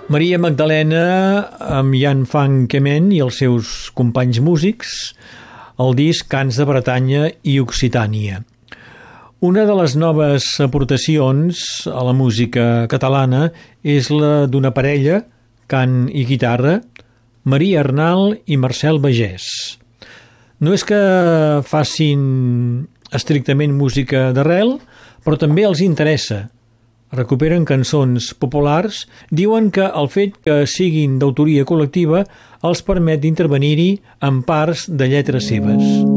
Maria Magdalena amb Jan van Kemen i els seus companys músics, el disc Cants de Bretanya i Occitània. Una de les noves aportacions a la música catalana és la d'una parella, cant i guitarra, Maria Arnal i Marcel Bagès. No és que facin estrictament música d'arrel, però també els interessa. Recuperen cançons populars, diuen que el fet que siguin d'autoria col·lectiva els permet d'intervenir-hi en parts de lletres seves.